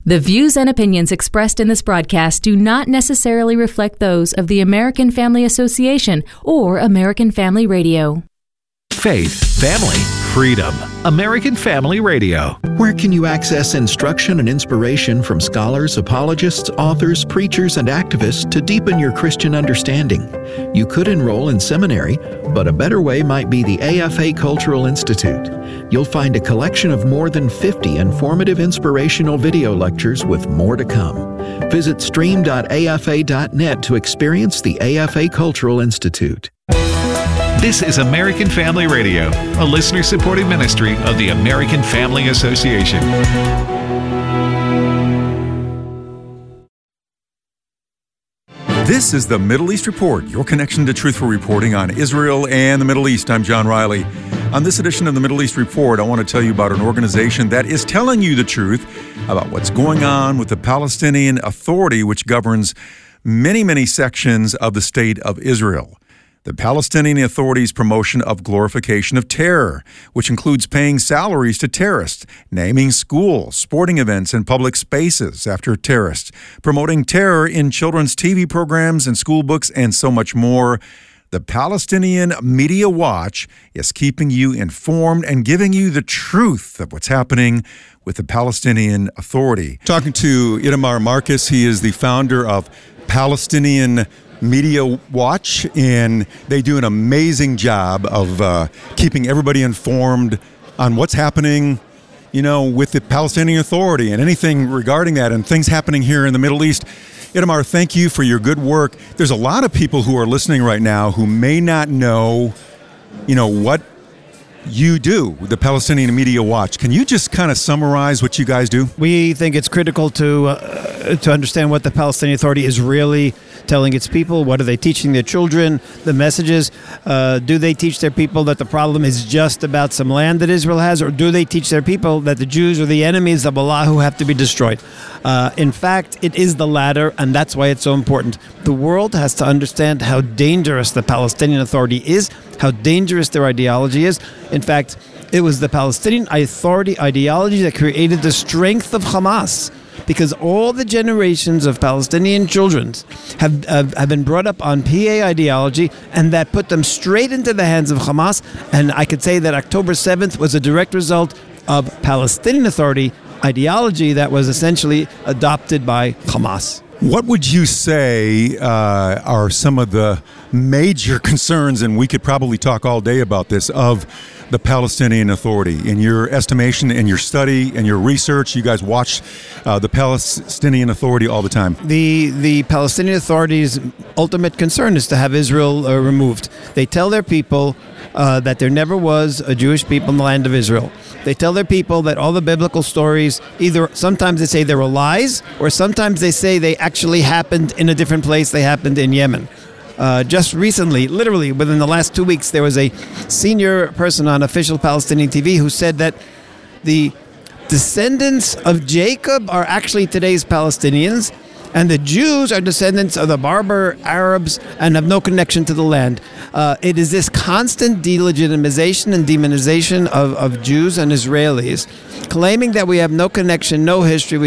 The views and opinions expressed in this broadcast do not necessarily reflect those of the American Family Association or American Family Radio. Faith, family, freedom. American Family Radio. Where can you access instruction and inspiration from scholars, apologists, authors, preachers, and activists to deepen your Christian understanding? You could enroll in seminary, but a better way might be the AFA Cultural Institute. You'll find a collection of more than 50 informative inspirational video lectures with more to come. Visit stream.afa.net to experience the AFA Cultural Institute. This is American Family Radio, a listener-supported ministry of the American Family Association. This is the Middle East Report, your connection to truthful reporting on Israel and the Middle East. I'm John Riley. On this edition of the Middle East Report, I want to tell you about an organization that is telling you the truth about what's going on with the Palestinian Authority, which governs many sections of the state of Israel. The Palestinian Authority's promotion of glorification of terror, which includes paying salaries to terrorists, naming schools, sporting events, and public spaces after terrorists, promoting terror in children's TV programs and school books, and so much more. The Palestinian Media Watch is keeping you informed and giving you the truth of what's happening with the Palestinian Authority. Talking to Itamar Marcus, he is the founder of Palestinian Media Watch, and they do an amazing job of keeping everybody informed on what's happening, with the Palestinian Authority and anything regarding that and things happening here in the Middle East. Itamar, thank you for your good work. There's a lot of people who are listening right now who may not know, what you do, the Palestinian Media Watch. Can you just kind of summarize what you guys do? We think it's critical to understand what the Palestinian Authority is really telling its people. What are they teaching their children? The messages. Do they teach their people that the problem is just about some land that Israel has, or do they teach their people that the Jews are the enemies of Allah who have to be destroyed? In fact, it is the latter, and that's why it's so important. The world has to understand how dangerous the Palestinian Authority is, how dangerous their ideology is. In fact, it was the Palestinian Authority ideology that created the strength of Hamas, because all the generations of Palestinian children have been brought up on PA ideology, and that put them straight into the hands of Hamas. And I could say that October 7th was a direct result of Palestinian Authority ideology that was essentially adopted by Hamas. What would you say are some of the major concerns, and we could probably talk all day about this, of the Palestinian Authority? In your estimation, in your study, and your research, you guys watch the Palestinian Authority all the time. The Palestinian Authority's ultimate concern is to have Israel removed. They tell their people that there never was a Jewish people in the land of Israel. They tell their people that all the biblical stories, either sometimes they say they were lies, or sometimes they say they actually happened in a different place. They happened in Yemen. Just recently, literally within the last 2 weeks, there was a senior person on official Palestinian TV who said that the descendants of Jacob are actually today's Palestinians, and the Jews are descendants of the Berber Arabs and have no connection to the land. It is this constant delegitimization and demonization of Jews and Israelis, claiming that we have no connection, no history.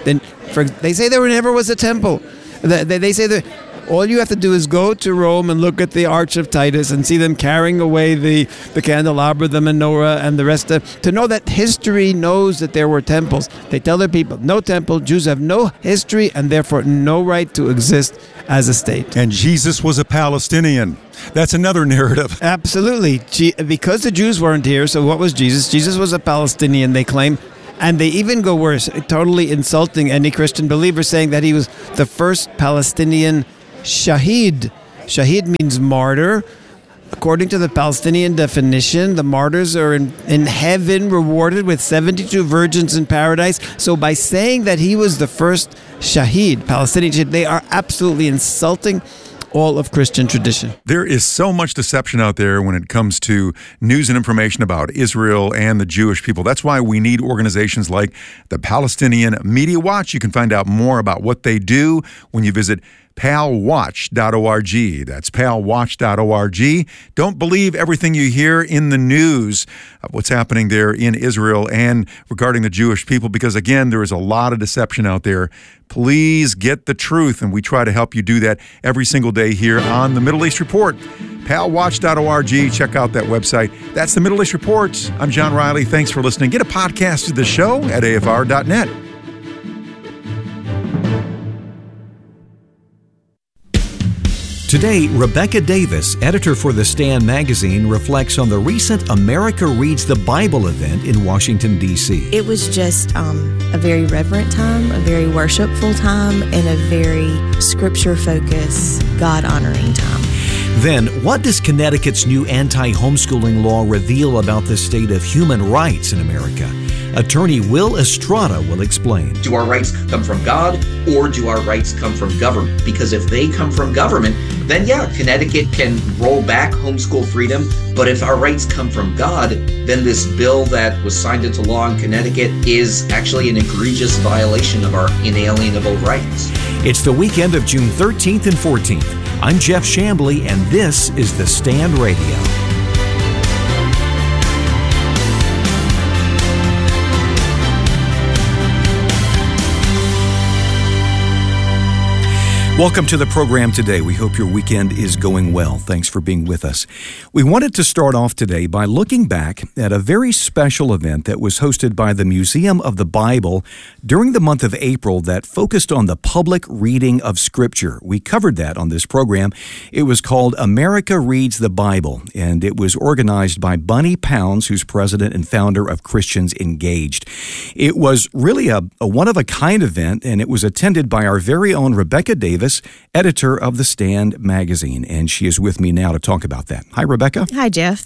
They say there never was a temple. They say that all you have to do is go to Rome and look at the Arch of Titus and see them carrying away the candelabra, the menorah, and the rest to know that history knows that there were temples. They tell their people, no temple, Jews have no history and therefore no right to exist as a state. And Jesus was a Palestinian. That's another narrative. Absolutely. Because the Jews weren't here, so what was Jesus? Jesus was a Palestinian, they claim. And they even go worse, totally insulting any Christian believer, saying that he was the first Palestinian Shahid. Shahid means martyr. According to the Palestinian definition, the martyrs are in heaven rewarded with 72 virgins in paradise. So by saying that he was the first Shahid, Palestinian Shahid, they are absolutely insulting all of Christian tradition. There is so much deception out there when it comes to news and information about Israel and the Jewish people. That's why we need organizations like the Palestinian Media Watch. You can find out more about what they do when you visit palwatch.org. That's palwatch.org. Don't believe everything you hear in the news of what's happening there in Israel and regarding the Jewish people, because again, there is a lot of deception out there. Please get the truth, and we try to help you do that every single day here on the Middle East Report. palwatch.org. Check out that website. That's the Middle East Report. I'm John Riley. Thanks for listening. Get a podcast of the show at afr.net. Today, Rebecca Davis, editor for The Stand magazine, reflects on the recent America Reads the Bible event in Washington, D.C. It was just a very reverent time, a very worshipful time, and a very scripture-focused, God-honoring time. Then, what does Connecticut's new anti-homeschooling law reveal about the state of human rights in America? Attorney Will Estrada will explain. Do our rights come from God, or do our rights come from government? Because if they come from government, then yeah, Connecticut can roll back homeschool freedom. But if our rights come from God, then this bill that was signed into law in Connecticut is actually an egregious violation of our inalienable rights. It's the weekend of June 13th and 14th. I'm Jeff Chambly, and this is The Stand Radio. Welcome to the program today. We hope your weekend is going well. Thanks for being with us. We wanted to start off today by looking back at a very special event that was hosted by the Museum of the Bible during the month of April that focused on the public reading of Scripture. We covered that on this program. It was called America Reads the Bible, and it was organized by Bunny Pounds, who's president and founder of Christians Engaged. It was really a one-of-a-kind event, and it was attended by our very own Rebecca Davis, editor of The Stand magazine, and she is with me now to talk about that. Hi, Rebecca. Hi, Jeff.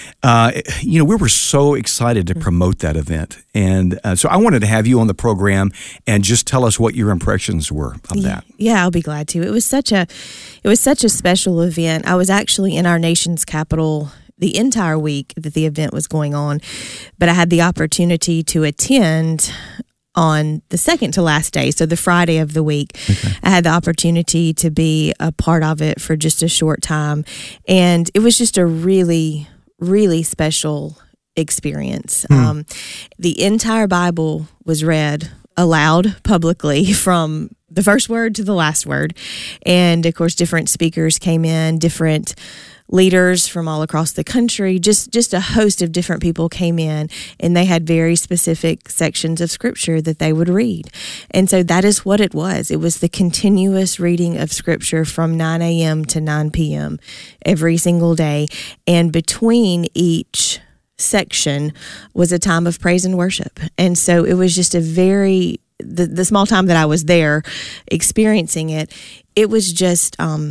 We were so excited to promote that event, and so I wanted to have you on the program and just tell us what your impressions were of that. Yeah, I'll be glad to. It was such a special event. I was actually in our nation's capital the entire week that the event was going on, but I had the opportunity to attend on the second to last day, so the Friday of the week. Okay. I had the opportunity to be a part of it for just a short time, and it was just a really, really special experience. The entire Bible was read aloud publicly from the first word to the last word, and of course different speakers came in, different leaders from all across the country, just a host of different people came in, and they had very specific sections of Scripture that they would read. And so that is what it was. It was the continuous reading of Scripture from 9 a.m. to 9 p.m. every single day. And between each section was a time of praise and worship. And so it was just the small time that I was there experiencing it, it was just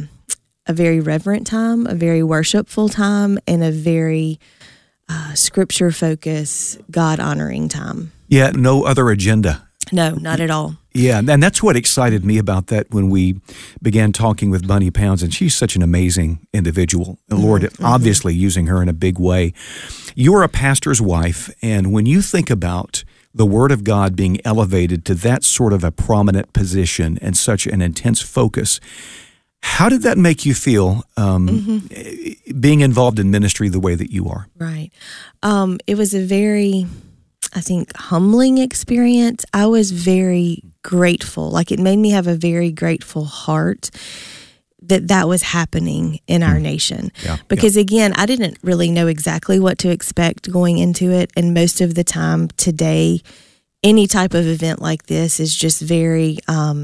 a very reverent time, a very worshipful time, and a very scripture-focused, God-honoring time. Yeah, no other agenda. No, not at all. Yeah, and that's what excited me about that when we began talking with Bunny Pounds, and she's such an amazing individual. The Lord obviously using her in a big way. You're a pastor's wife, and when you think about the Word of God being elevated to that sort of a prominent position and such an intense focus, how did that make you feel being involved in ministry the way that you are? Right. It was a very, I think, humbling experience. I was very grateful. Like, it made me have a very grateful heart that was happening in our nation. Yeah, because again, I didn't really know exactly what to expect going into it. And most of the time today, any type of event like this is just very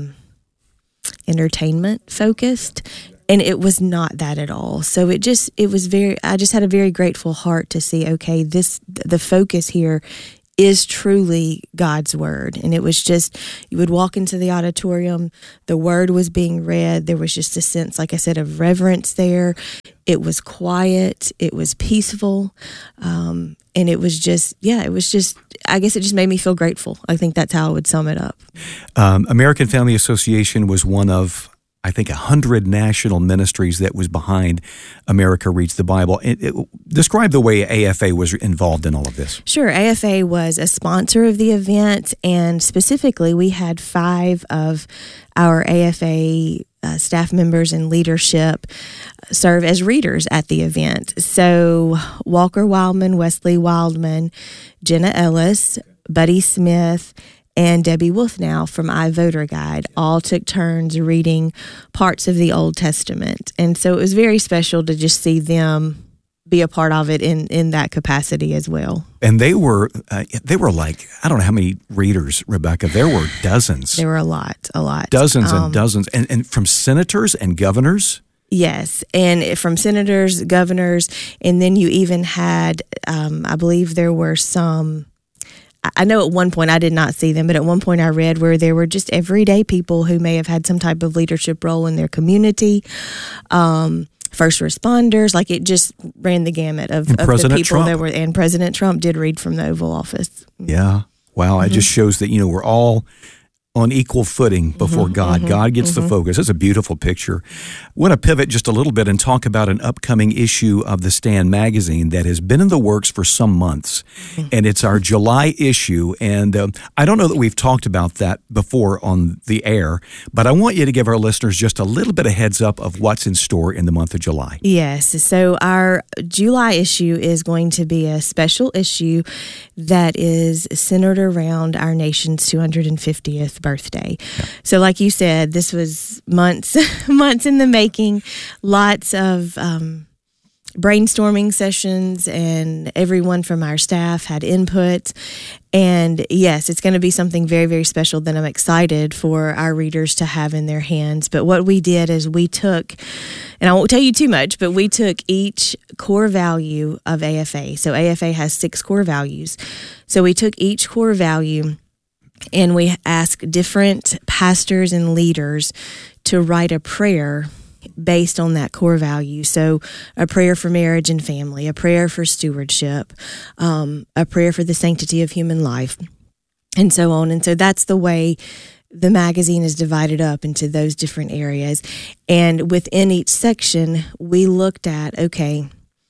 entertainment focused, and it was not that at all. So I just had a very grateful heart to see, okay, the focus here is truly God's Word. And it was just, you would walk into the auditorium, the Word was being read, there was just a sense, like I said, of reverence there. It was quiet, it was peaceful, and it was just, I guess it just made me feel grateful. I think that's how I would sum it up. American Family Association was one of, I think, 100 national ministries that was behind America Reads the Bible. Describe the way AFA was involved in all of this. Sure. AFA was a sponsor of the event, and specifically we had 5 of our AFA staff members and leadership serve as readers at the event. So Walker Wildman, Wesley Wildman, Jenna Ellis, Buddy Smith, and Debbie Wolfnow from iVoter Guide all took turns reading parts of the Old Testament. And so it was very special to just see them be a part of it in that capacity as well. And they were like, I don't know how many readers, Rebecca. There were dozens. There were a lot. Dozens and dozens. And from senators and governors? Yes, and from senators, governors, and then you even had, I believe there were some, I know at one point, I did not see them, but at one point I read where there were just everyday people who may have had some type of leadership role in their community, first responders, like it just ran the gamut of the people Trump. that were, and President Trump did read from the Oval Office. Yeah. Wow. It just shows that, we're all on equal footing before God. God gets the focus. It's a beautiful picture. I want to pivot just a little bit and talk about an upcoming issue of the Stand magazine that has been in the works for some months. And it's our July issue. And I don't know that we've talked about that before on the air, but I want you to give our listeners just a little bit of heads up of what's in store in the month of July. Yes. So our July issue is going to be a special issue that is centered around our nation's 250th birthday. Yeah. So like you said, this was months in the making, lots of brainstorming sessions, and everyone from our staff had input. And yes, it's going to be something very, very special that I'm excited for our readers to have in their hands. But what we did is we took, and I won't tell you too much, but we took each core value of AFA. So AFA has 6 core values. So we took each core value and we asked different pastors and leaders to write a prayer based on that core value. So a prayer for marriage and family, a prayer for stewardship, a prayer for the sanctity of human life, and so on. And so that's the way the magazine is divided up into those different areas. And within each section, we looked at, okay,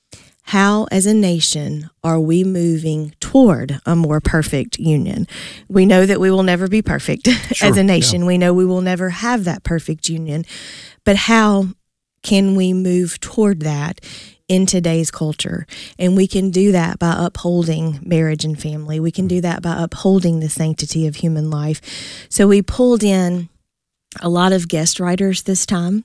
how as a nation are we moving toward a more perfect union? We know that we will never be perfect as a nation. Yeah. We know we will never have that perfect union. But how can we move toward that in today's culture? And we can do that by upholding marriage and family. We can do that by upholding the sanctity of human life. So we pulled in a lot of guest writers this time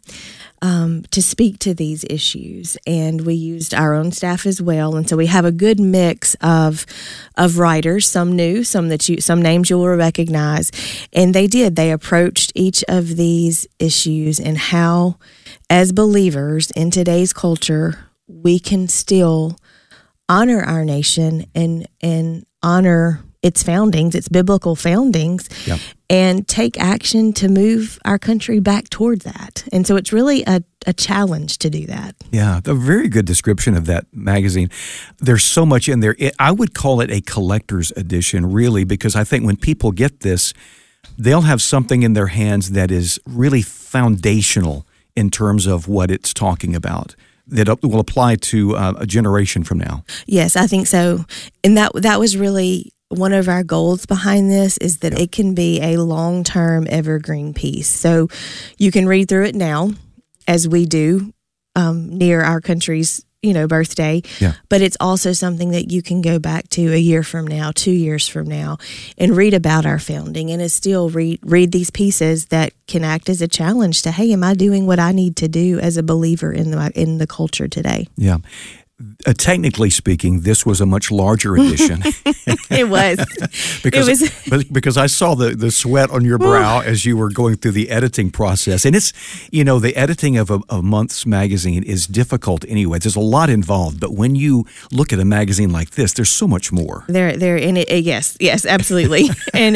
to speak to these issues, and we used our own staff as well. And so we have a good mix of writers, some new, some names you will recognize, and they approached each of these issues and how, as believers in today's culture, we can still honor our nation and honor its foundings, its biblical foundings, yep, and take action to move our country back towards that. And so it's really a challenge to do that. Yeah, a very good description of that magazine. There's so much in there. I would call it a collector's edition, really, because I think when people get this, they'll have something in their hands that is really foundational in terms of what it's talking about, that will apply to a generation from now. Yes, I think so. And that was really one of our goals behind this, is that it can be a long-term evergreen piece. So you can read through it now, as we do near our country's birthday, but it's also something that you can go back to a year from now, 2 years from now, and read about our founding, and still read these pieces that can act as a challenge to, hey, am I doing what I need to do as a believer in the culture today? Yeah. Technically speaking, this was a much larger edition. It was. because I saw the sweat on your brow as you were going through the editing process. And it's, the editing of a month's magazine is difficult anyway. There's a lot involved. But when you look at a magazine like this, there's so much more. There, and it, yes, absolutely. and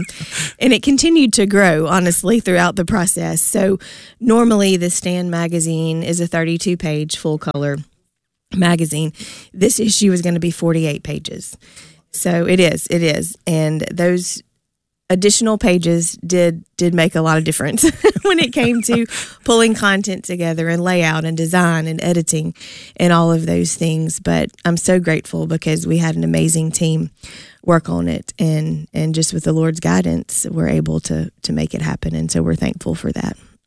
it continued to grow, honestly, throughout the process. So normally the Stand magazine is a 32-page full-color magazine. This issue is going to be 48 pages. So it is. And those additional pages did make a lot of difference when it came to pulling content together and layout and design and editing and all of those things. But I'm so grateful because we had an amazing team work on it, and just with the Lord's guidance, we're able to make it happen. And so we're thankful for that.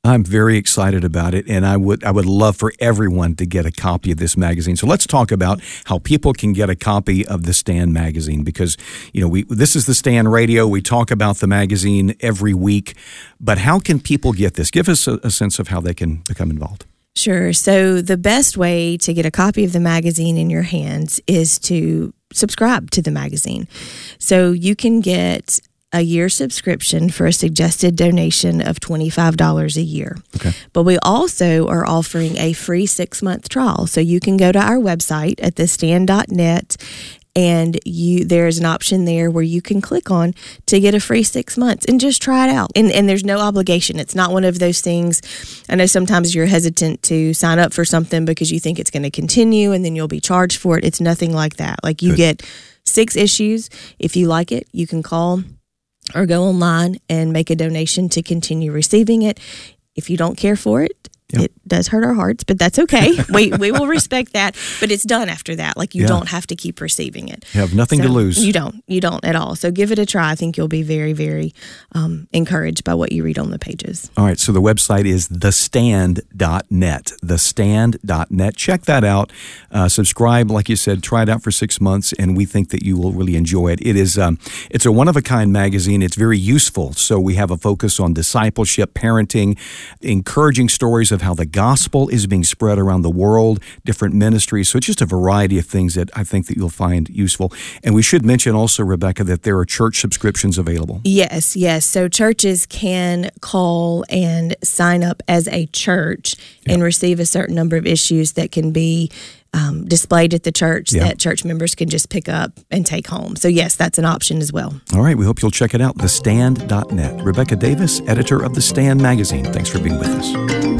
I'm very excited about it, and I would love for everyone to get a copy of this magazine. So let's talk about how people can get a copy of the Stand magazine, because this is the Stand Radio. We talk about the magazine every week, but how can people get this? Give us a sense of how they can become involved. Sure. So the best way to get a copy of the magazine in your hands is to subscribe to the magazine. So you can get a year subscription for a suggested donation of $25 a year. Okay. But we also are offering a free 6-month trial. So you can go to our website at thestand.net, and there's an option there where you can click on to get a free 6 months and just try it out. And there's no obligation. It's not one of those things. I know sometimes you're hesitant to sign up for something because you think it's going to continue and then you'll be charged for it. It's nothing like that. Like, you get 6 issues. If you like it, you can call or go online and make a donation to continue receiving it. If you don't care for it, it does hurt our hearts, but that's okay. We will respect that, but it's done after that. Like, you don't have to keep receiving it. You have nothing to lose. You don't at all. So give it a try. I think you'll be very, very encouraged by what you read on the pages. All right, so the website is thestand.net, thestand.net. Check that out. Subscribe, like you said, try it out for 6 months, and we think that you will really enjoy it. It is it's a one-of-a-kind magazine. It's very useful. So we have a focus on discipleship, parenting, encouraging stories of how the gospel is being spread around the world, different ministries. So it's just a variety of things that I think that you'll find useful. And we should mention also, Rebecca, that there are church subscriptions available. Yes. So churches can call and sign up as a church and receive a certain number of issues that can be displayed at the church that church members can just pick up and take home. So yes, that's an option as well. All right, we hope you'll check it out, thestand.net. Rebecca Davis, editor of The Stand magazine. Thanks for being with us.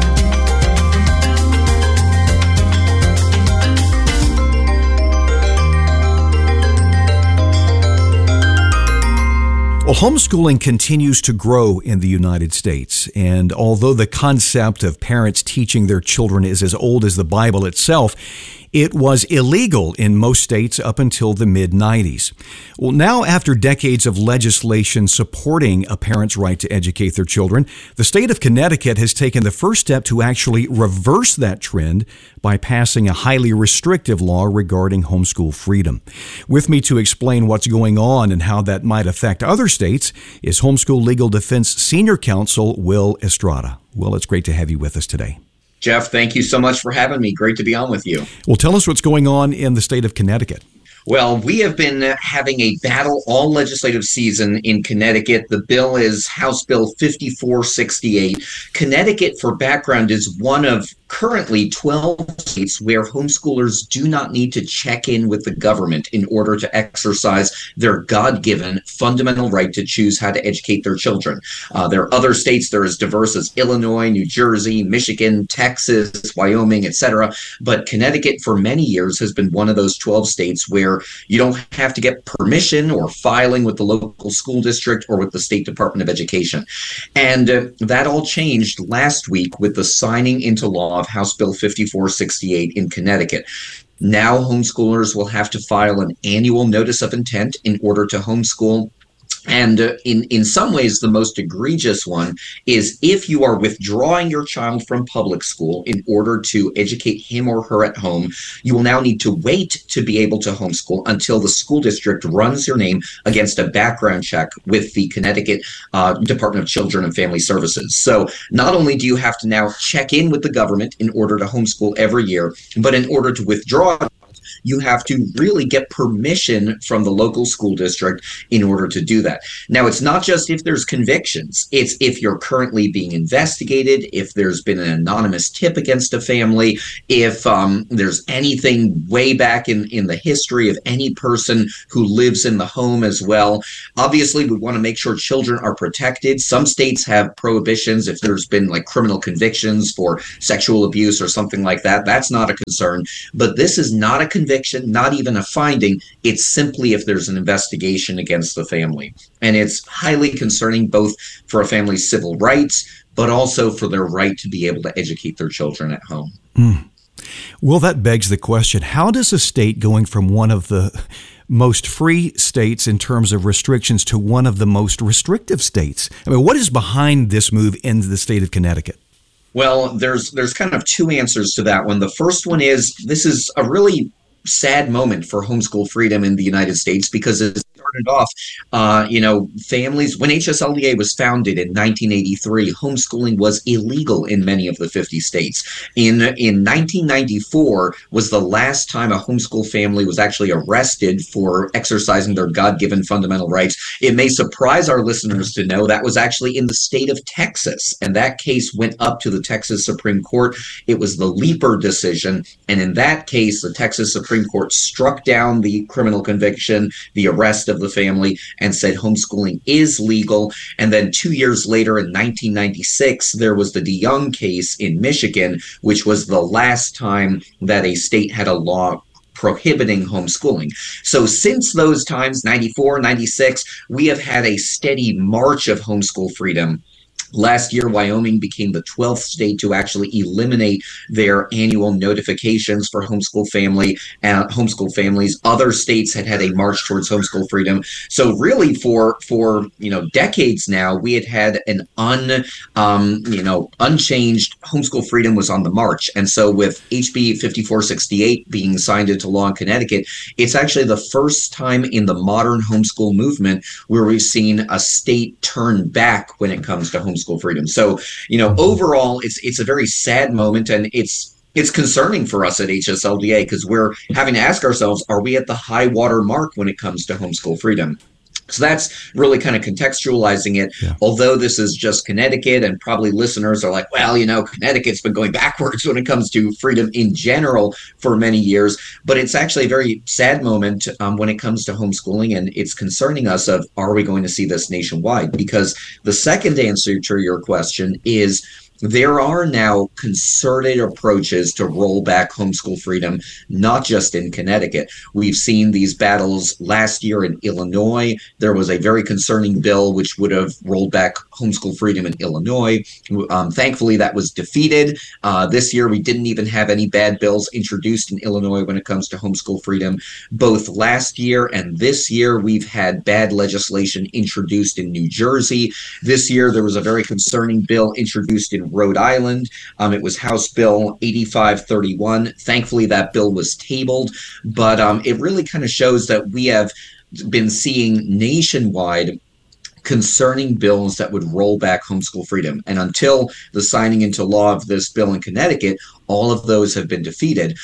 Well, homeschooling continues to grow in the United States, and although the concept of parents teaching their children is as old as the Bible itself, it was illegal in most states up until the mid-90s. Well, now, after decades of legislation supporting a parent's right to educate their children, the state of Connecticut has taken the first step to actually reverse that trend by passing a highly restrictive law regarding homeschool freedom. With me to explain what's going on and how that might affect other states is Homeschool Legal Defense Senior Counsel Will Estrada. Will, it's great to have you with us today. Jeff, thank you so much for having me. Great to be on with you. Well, tell us what's going on in the state of Connecticut. Well, we have been having a battle all legislative season in Connecticut. The bill is House Bill 5468. Connecticut, for background, is one of currently 12 states where homeschoolers do not need to check in with the government in order to exercise their God-given fundamental right to choose how to educate their children. There are other states that are as diverse as Illinois, New Jersey, Michigan, Texas, Wyoming, etc. But Connecticut, for many years, has been one of those 12 states where you don't have to get permission or filing with the local school district or with the State Department of Education. And that all changed last week with the signing into law of House Bill 5468 in Connecticut. Now homeschoolers will have to file an annual notice of intent in order to homeschool. And in some ways, the most egregious one is if you are withdrawing your child from public school in order to educate him or her at home, you will now need to wait to be able to homeschool until the school district runs your name against a background check with the Connecticut Department of Children and Family Services. So not only do you have to now check in with the government in order to homeschool every year, but in order to withdraw, you have to really get permission from the local school district in order to do that. Now, it's not just if there's convictions. It's if you're currently being investigated, if there's been an anonymous tip against a family, if there's anything way back in the history of any person who lives in the home as well. Obviously, we want to make sure children are protected. Some states have prohibitions if there's been like criminal convictions for sexual abuse or something like that. That's not a concern. But this is not a conviction, not even a finding. It's simply if there's an investigation against the family. And it's highly concerning both for a family's civil rights, but also for their right to be able to educate their children at home. Well, that begs the question, how does a state going from one of the most free states in terms of restrictions to one of the most restrictive states. I mean, what is behind this move in the state of Connecticut? Well, there's kind of two answers to that one. The first one is this is a really sad moment for homeschool freedom in the United States because it started off, families, when HSLDA was founded in 1983, homeschooling was illegal in many of the 50 states. In 1994 was the last time a homeschool family was actually arrested for exercising their God-given fundamental rights. It may surprise our listeners to know that was actually in the state of Texas, and that case went up to the Texas Supreme Court. It was the Leeper decision, and in that case, the Texas Supreme Court struck down the criminal conviction, the arrest of the family, and said homeschooling is legal. And then 2 years later, in 1996, there was the DeYoung case in Michigan, which was the last time that a state had a law prohibiting homeschooling. So since those times, 94, 96, we have had a steady march of homeschool freedom. Last year, Wyoming became the 12th state to actually eliminate their annual notifications for homeschool families. Other states had a march towards homeschool freedom. So really, for decades now, we had an unchanged homeschool freedom was on the march. And so with HB 5468 being signed into law in Connecticut, it's actually the first time in the modern homeschool movement where we've seen a state turn back when it comes to homeschool freedom. So, overall, it's a very sad moment, and it's concerning for us at HSLDA because we're having to ask ourselves, are we at the high water mark when it comes to homeschool freedom? So that's really kind of contextualizing it. Yeah. Although this is just Connecticut, and probably listeners are like, well, Connecticut's been going backwards when it comes to freedom in general for many years. But it's actually a very sad moment when it comes to homeschooling, and it's concerning us of, are we going to see this nationwide? Because the second answer to your question is, there are now concerted approaches to roll back homeschool freedom, not just in Connecticut. We've seen these battles last year in Illinois. There was a very concerning bill which would have rolled back homeschool freedom in Illinois. Thankfully, that was defeated. This year, we didn't even have any bad bills introduced in Illinois when it comes to homeschool freedom. Both last year and this year, we've had bad legislation introduced in New Jersey. This year, there was a very concerning bill introduced in Rhode Island. It was House Bill 8531. Thankfully, that bill was tabled, but it really kind of shows that we have been seeing nationwide concerning bills that would roll back homeschool freedom. And until the signing into law of this bill in Connecticut, all of those have been defeated.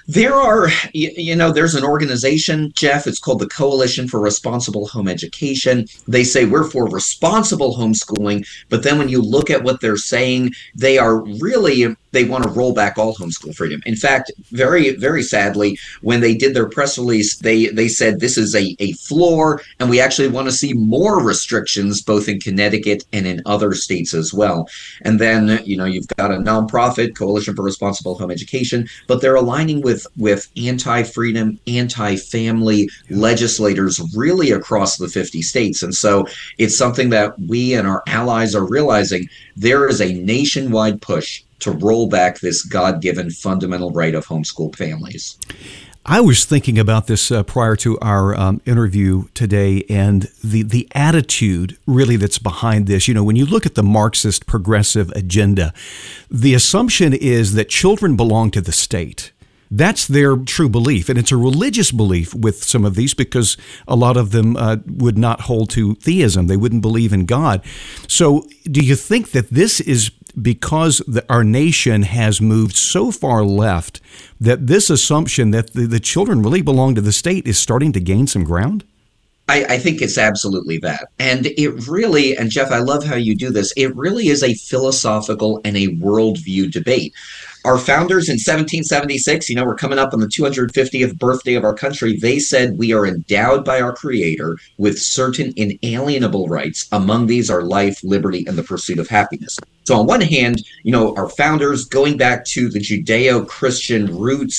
There's an organization, Jeff, it's called the Coalition for Responsible Home Education. They say we're for responsible homeschooling, but then when you look at what they're saying, they want to roll back all homeschool freedom. In fact, very, very sadly, when they did their press release, they said this is a floor, and we actually want to see more restrictions both in Connecticut and in other states as well. And then, you've got a nonprofit, Coalition for Responsible Home Education, but they're aligning with anti-freedom, anti-family legislators really across the 50 states. And so it's something that we and our allies are realizing. There is a nationwide push to roll back this God-given fundamental right of homeschool families. I was thinking about this prior to our interview today, and the attitude really that's behind this. When you look at the Marxist progressive agenda, the assumption is that children belong to the state. That's their true belief, and it's a religious belief with some of these because a lot of them would not hold to theism. They wouldn't believe in God. So do you think that this is because our nation has moved so far left that this assumption that the children really belong to the state is starting to gain some ground? I think it's absolutely that. And it really, and Jeff, I love how you do this, it really is a philosophical and a worldview debate. Our founders in 1776, we're coming up on the 250th birthday of our country. They said we are endowed by our Creator with certain inalienable rights. Among these are life, liberty, and the pursuit of happiness. So on one hand, our founders, going back to the Judeo-Christian roots